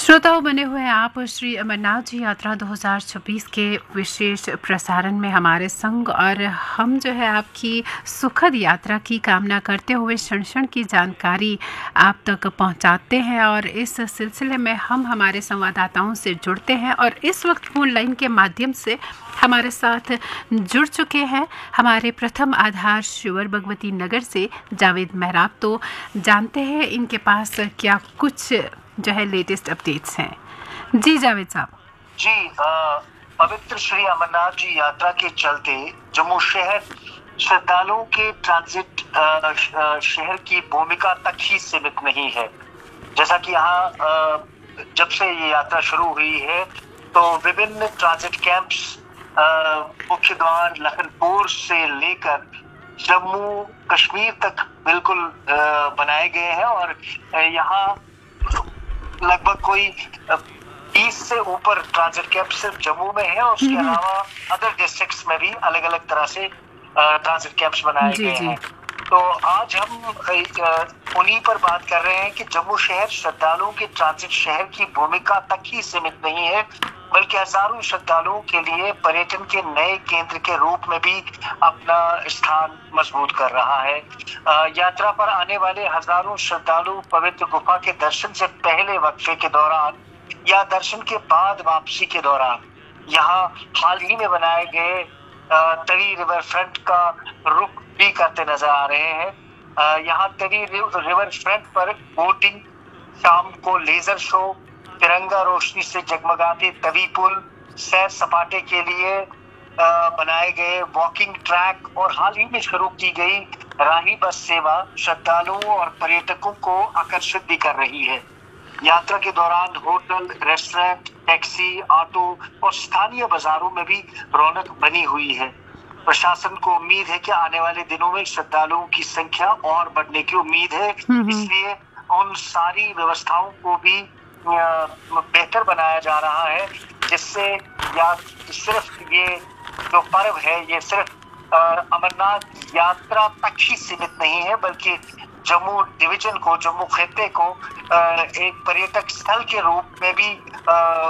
श्रोताओं बने हुए हैं आप श्री अमरनाथ जी यात्रा 2026 के विशेष प्रसारण में हमारे संग, और हम जो है आपकी सुखद यात्रा की कामना करते हुए क्षण क्षण की जानकारी आप तक पहुंचाते हैं। और इस सिलसिले में हम हमारे संवाददाताओं से जुड़ते हैं, और इस वक्त फोन लाइन के माध्यम से हमारे साथ जुड़ चुके हैं हमारे प्रथम आधार शिवर भगवती नगर से जावेद मेहराब। तो जानते हैं इनके पास क्या कुछ जो है लेटेस्ट अपडेट्स हैं। जी जावेद साहब। जी, पवित्र श्री अमरनाथ जी यात्रा के चलते जम्मू शहर श्रद्धालुओं के ट्रांजिट शहर की भूमिका तक ही सीमित नहीं है। जैसा कि यहाँ जब से ये यात्रा शुरू हुई है तो विभिन्न ट्रांजिट कैंप्स मुख्य द्वार लखनपुर से लेकर जम्मू कश्मीर तक बिल्कुल बनाए गए हैं, और यहाँ लगभग कोई 20 से ऊपर ट्रांजिट कैंप सिर्फ जम्मू में है, और उसके अलावा अदर डिस्ट्रिक्ट्स में भी अलग अलग तरह से ट्रांजिट कैंप्स बनाए गए हैं। तो आज हम उन्हीं पर बात कर रहे हैं कि जम्मू शहर श्रद्धालुओं के ट्रांजिट शहर की भूमिका तक ही सीमित नहीं है, बल्कि हजारों श्रद्धालुओं के लिए पर्यटन के नए केंद्र के रूप में भी अपना स्थान मजबूत कर रहा है। यात्रा पर आने वाले हजारों श्रद्धालु पवित्र गुफा के दर्शन से पहले वक्फे के दौरान या दर्शन के बाद वापसी के दौरान यहाँ हाल ही में बनाए गए तवी रिवर फ्रंट का रुख भी करते नजर आ रहे हैं। यहाँ तवी रिवर फ्रंट पर बोटिंग, शाम को लेजर शो, तिरंगा रोशनी से जगमगाते तवी पुल, सैर सपाटे के लिए बनाए गए वॉकिंग ट्रैक और हाल ही में शुरू की गई राही बस सेवा श्रद्धालुओं और पर्यटकों को आकर्षित भी कर रही है। यात्रा के दौरान होटल, रेस्टोरेंट, टैक्सी, ऑटो और स्थानीय बाजारों में भी रौनक बनी हुई है। प्रशासन को उम्मीद है कि आने वाले दिनों में श्रद्धालुओं की संख्या और बढ़ने की उम्मीद है, इसलिए उन सारी व्यवस्थाओं को भी बेहतर बनाया जा रहा है, जिससे या सिर्फ ये जो पर्व है ये सिर्फ अमरनाथ यात्रा तक ही सीमित नहीं है, बल्कि जम्मू डिवीजन को, जम्मू खित्ते को एक पर्यटक स्थल के रूप में भी